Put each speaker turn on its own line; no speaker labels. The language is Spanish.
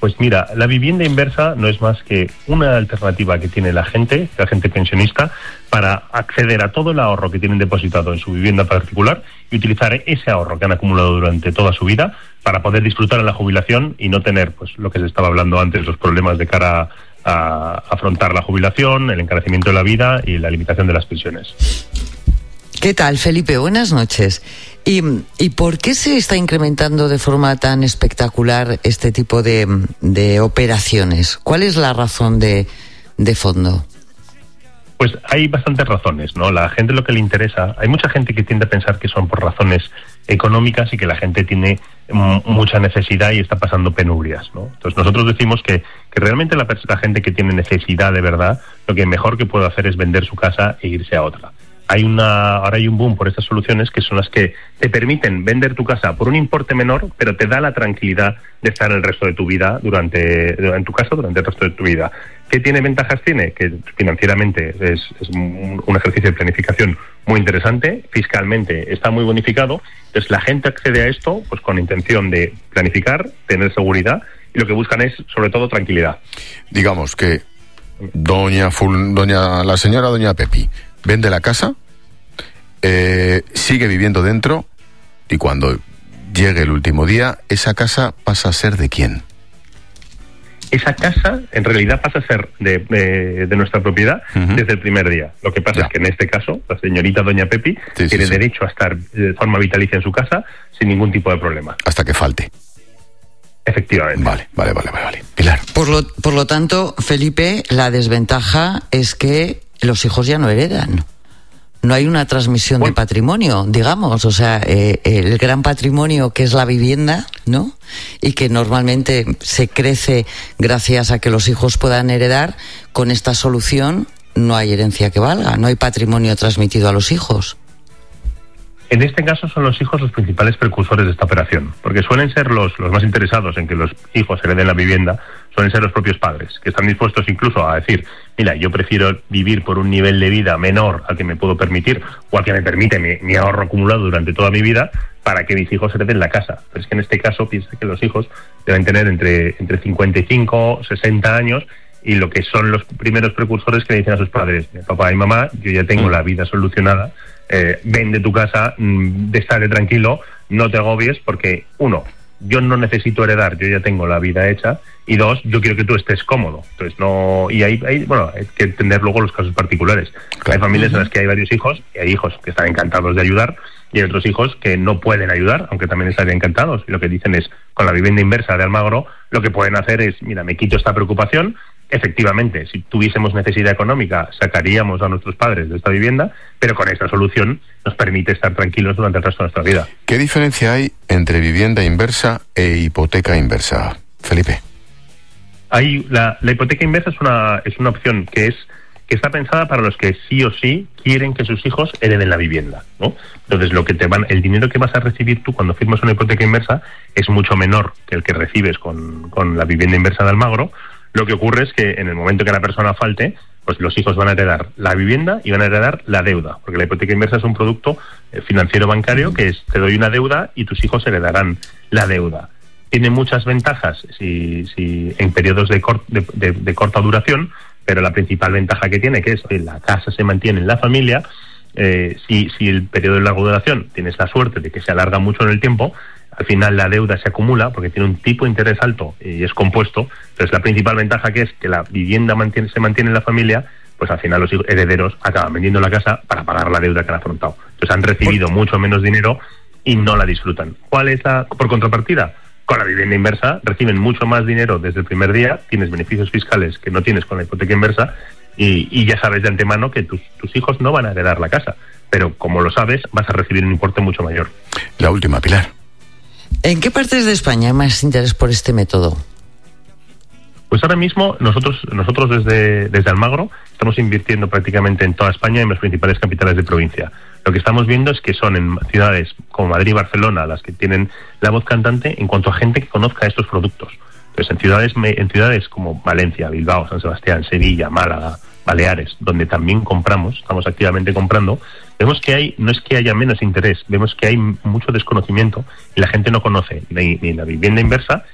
Pues mira, la vivienda inversa no es más que una alternativa que tiene la gente pensionista, para acceder a todo el ahorro que tienen depositado en su vivienda particular y utilizar ese ahorro que han acumulado durante toda su vida para poder disfrutar en la jubilación y no tener, pues, lo que se estaba hablando antes, los problemas de cara a afrontar la jubilación, el encarecimiento de la vida y la limitación de las pensiones.
¿Qué tal, Felipe? Buenas noches. ¿Y por qué se está incrementando de forma tan espectacular este tipo de operaciones? ¿Cuál es la razón de fondo?
Pues hay bastantes razones, ¿no? La gente, lo que le interesa, hay mucha gente que tiende a pensar que son por razones económicas y que la gente tiene mucha necesidad y está pasando penurias, ¿no? Entonces nosotros decimos que realmente la gente que tiene necesidad de verdad, lo que mejor que puede hacer es vender su casa e irse a otra. Ahora hay un boom por estas soluciones que son las que te permiten vender tu casa por un importe menor, pero te da la tranquilidad de estar el resto de tu vida en tu casa durante el resto de tu vida. ¿Qué ventajas tiene? Que financieramente es un ejercicio de planificación muy interesante, fiscalmente está muy bonificado, entonces la gente accede a esto pues con intención de planificar, tener seguridad, y lo que buscan es sobre todo tranquilidad.
Digamos que doña Pepi vende la casa, sigue viviendo dentro, y cuando llegue el último día, esa casa pasa a ser ¿de quién?
Esa casa en realidad pasa a ser de nuestra propiedad desde el primer día. Lo que pasa es que en este caso la señorita doña Pepi tiene derecho a estar de forma vitalicia en su casa sin ningún tipo de problema.
Hasta que falte.
Efectivamente.
Vale. Pilar.
Por lo tanto, Felipe, la desventaja es que los hijos ya no heredan. No hay una transmisión de patrimonio, digamos, o sea, el gran patrimonio que es la vivienda, ¿no? Y que normalmente se crece gracias a que los hijos puedan heredar. Con esta solución no hay herencia que valga, no hay patrimonio transmitido a los hijos.
En este caso son los hijos los principales precursores de esta operación, porque suelen ser los más interesados en que los hijos hereden la vivienda, suelen ser los propios padres, que están dispuestos incluso a decir, mira, yo prefiero vivir por un nivel de vida menor al que me puedo permitir, o al que me permite mi ahorro acumulado durante toda mi vida, para que mis hijos hereden la casa. Pero es que en este caso piensa que los hijos deben tener entre 55 60 años, y lo que son los primeros precursores que le dicen a sus padres, papá y mamá, yo ya tengo la vida solucionada, vende tu casa, estate tranquilo, no te agobies, porque uno, yo no necesito heredar, yo ya tengo la vida hecha, y dos, yo quiero que tú estés cómodo. Entonces no, y hay que entender luego los casos particulares. Hay familias en las que hay varios hijos, y hay hijos que están encantados de ayudar, y hay otros hijos que no pueden ayudar, aunque también estarían encantados, y lo que dicen es, con la vivienda inversa de Almagro, lo que pueden hacer es, mira, me quito esta preocupación. Efectivamente, si tuviésemos necesidad económica, sacaríamos a nuestros padres de esta vivienda, pero con esta solución nos permite estar tranquilos durante el resto de nuestra vida.
¿Qué diferencia hay entre vivienda inversa e hipoteca inversa, Felipe?
La hipoteca inversa es una opción que está pensada para los que sí o sí quieren que sus hijos hereden la vivienda, ¿no? Entonces el dinero que vas a recibir tú cuando firmas una hipoteca inversa es mucho menor que el que recibes con la vivienda inversa de Almagro. Lo que ocurre es que en el momento que la persona falte, pues los hijos van a heredar la vivienda y van a heredar la deuda, porque la hipoteca inversa es un producto financiero bancario que es, te doy una deuda y tus hijos heredarán la deuda. Tiene muchas ventajas si en periodos de corta duración, pero la principal ventaja que tiene, que es que la casa se mantiene en la familia. Si el periodo de larga duración tienes la suerte de que se alarga mucho en el tiempo, al final la deuda se acumula porque tiene un tipo de interés alto y es compuesto. Entonces la principal ventaja, que es que la vivienda se mantiene en la familia, pues al final los herederos acaban vendiendo la casa para pagar la deuda que han afrontado. Entonces han recibido mucho menos dinero y no la disfrutan. ¿Cuál es por contrapartida? Con la vivienda inversa reciben mucho más dinero desde el primer día, tienes beneficios fiscales que no tienes con la hipoteca inversa, y ya sabes de antemano que tus hijos no van a heredar la casa, pero como lo sabes, vas a recibir un importe mucho mayor.
La última, Pilar.
¿En qué partes de España hay más interés por este método?
Pues ahora mismo nosotros desde Almagro estamos invirtiendo prácticamente en toda España, en las principales capitales de provincia. Lo que estamos viendo es que son en ciudades como Madrid y Barcelona las que tienen la voz cantante en cuanto a gente que conozca estos productos. Pues en ciudades como Valencia, Bilbao, San Sebastián, Sevilla, Málaga, Baleares, donde también estamos activamente comprando, vemos que no es que haya menos interés, vemos que hay mucho desconocimiento y la gente no conoce ni la vivienda inversa